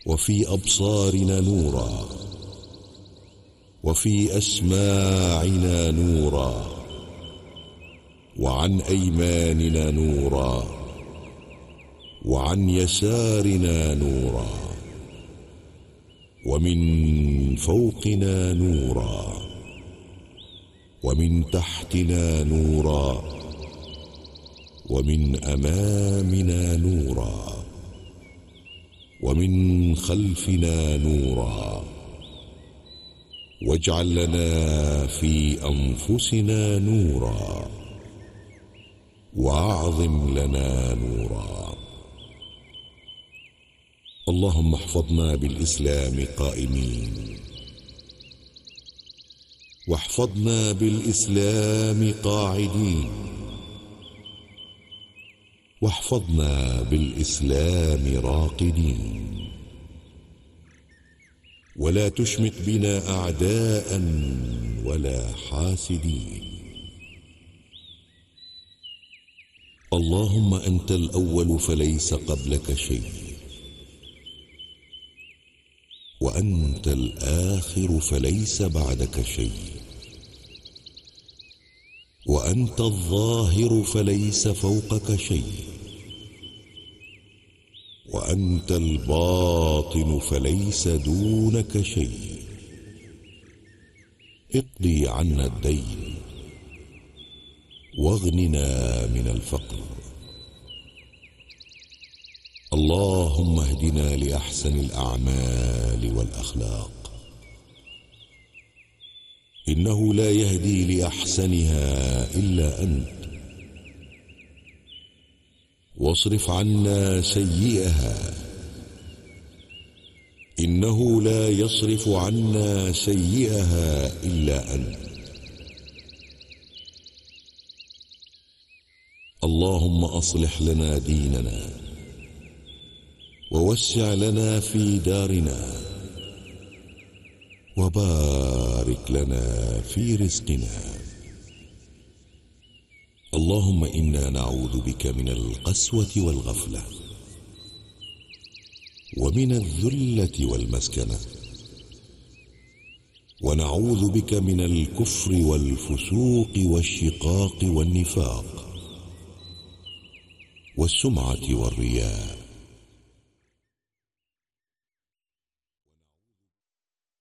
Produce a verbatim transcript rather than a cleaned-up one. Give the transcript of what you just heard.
وفي أبصارنا نورا، وفي أسماعنا نورا، وعن أيماننا نورا، وعن يسارنا نورا، ومن فوقنا نورا، ومن تحتنا نورا، ومن أمامنا نورا، ومن خلفنا نورا. واجعل لنا في أنفسنا نورا، وأعظم لنا نورا. اللهم احفظنا بالإسلام قائمين، واحفظنا بالإسلام قاعدين، واحفظنا بالإسلام راقدين، ولا تشمت بنا أعداء ولا حاسدين. اللهم أنت الأول فليس قبلك شيء، وأنت الآخر فليس بعدك شيء، وأنت الظاهر فليس فوقك شيء، وأنت الباطن فليس دونك شيء. اقضي عنا الدين، واغننا من الفقر. اللهم اهدنا لأحسن الأعمال والأخلاق، إنه لا يهدي لأحسنها إلا أنت. واصرف عنا سيئها، إنه لا يصرف عنا سيئها إلا أنت. اللهم أصلح لنا ديننا، ووسع لنا في دارنا، وبارك لنا في رزقنا. اللهم إنا نعوذ بك من القسوة والغفلة، ومن الذلة والمسكنة، ونعوذ بك من الكفر والفسوق والشقاق والنفاق والسمعة والرياء.